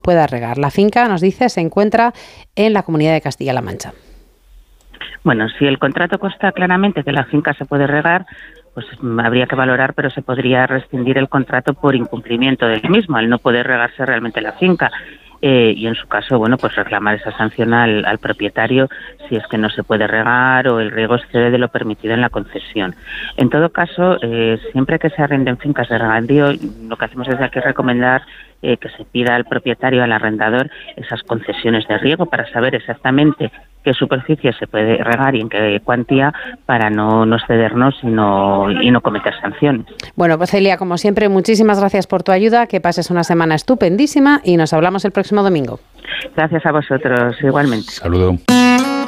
pueda regar. La finca, nos dice, se encuentra en la Comunidad de Castilla-La Mancha. Bueno, si el contrato consta claramente que la finca se puede regar, pues habría que valorar, pero se podría rescindir el contrato por incumplimiento del mismo, al no poder regarse realmente la finca. Y en su caso, bueno, pues reclamar esa sanción al propietario si es que no se puede regar o el riego excede de lo permitido en la concesión. En todo caso, siempre que se arrenden fincas de regadío, lo que hacemos es aquí recomendar que se pida al propietario, al arrendador, esas concesiones de riego para saber exactamente qué superficie se puede regar y en qué cuantía para no excedernos y no cometer sanciones. Bueno, pues Celia, como siempre, muchísimas gracias por tu ayuda, que pases una semana estupendísima y nos hablamos el próximo domingo. Gracias a vosotros, igualmente. Saludo.